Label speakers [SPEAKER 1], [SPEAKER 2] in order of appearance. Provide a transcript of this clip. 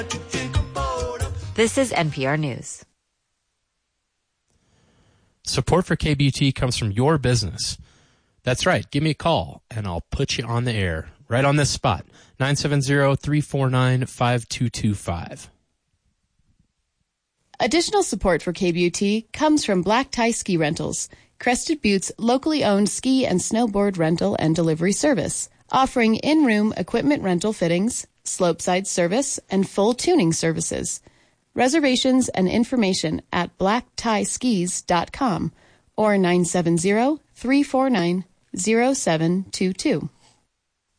[SPEAKER 1] This is NPR News.
[SPEAKER 2] Support for KBUT comes from your business. That's right. Give me a call, and I'll put you on the air right on this spot. 970-349-5225.
[SPEAKER 3] Additional support for KBUT comes from Black Tie Ski Rentals, Crested Butte's locally owned ski and snowboard rental and delivery service, offering in-room equipment rental fittings, slopeside service, and full tuning services. Reservations and information at blacktieskis.com or 970-349-0722.